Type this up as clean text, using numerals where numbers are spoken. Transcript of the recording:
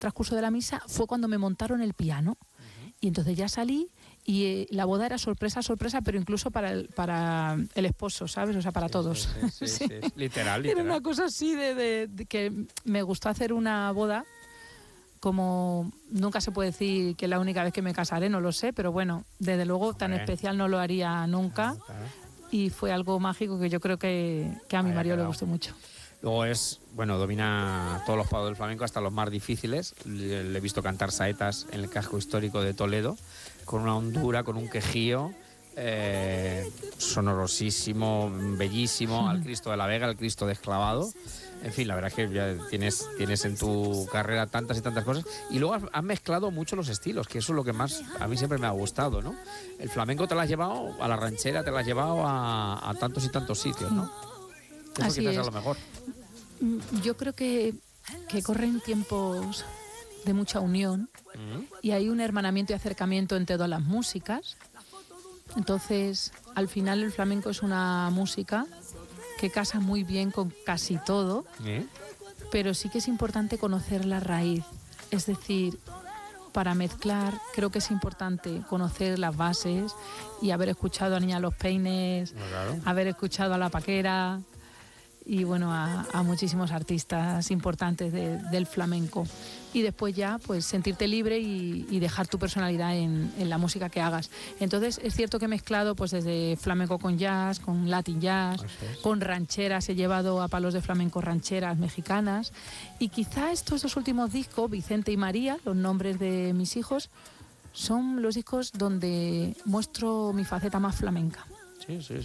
transcurso de la misa fue cuando me montaron el piano. Y entonces ya salí y la boda era sorpresa, pero incluso para el esposo, ¿sabes? O sea, para todos. Sí. Literal. Era una cosa así de que me gustó hacer una boda. Como nunca se puede decir que es la única vez que me casaré, no lo sé, pero bueno, desde luego tan especial no lo haría nunca. Claro. Y fue algo mágico que yo creo que a mi marido le gustó mucho. Luego domina todos los palos del flamenco, hasta los más difíciles. Le he visto cantar saetas en el casco histórico de Toledo, con una hondura, con un quejío sonorosísimo, bellísimo, al Cristo de la Vega, al Cristo desclavado. En fin, la verdad es que ya tienes en tu carrera tantas y tantas cosas. Y luego has mezclado mucho los estilos, que eso es lo que más a mí siempre me ha gustado, ¿no? El flamenco te lo has llevado a la ranchera, te lo has llevado a tantos y tantos sitios, ¿no? Eso así quizás es. a lo mejor. Yo creo que corren tiempos de mucha unión y hay un hermanamiento y acercamiento entre todas las músicas. Entonces, al final el flamenco es una música que casa muy bien con casi todo, pero sí que es importante conocer la raíz. Es decir, para mezclar creo que es importante conocer las bases y haber escuchado a Niña Los Peines, claro, haber escuchado a La Paquera y bueno, a muchísimos artistas importantes del flamenco. Y después ya pues sentirte libre y dejar tu personalidad en la música que hagas. Entonces es cierto que he mezclado pues desde flamenco con jazz, con latin jazz, con rancheras, he llevado a palos de flamenco rancheras mexicanas, y quizá estos dos últimos discos, Vicente y María, los nombres de mis hijos, son los discos donde muestro mi faceta más flamenca. Sí.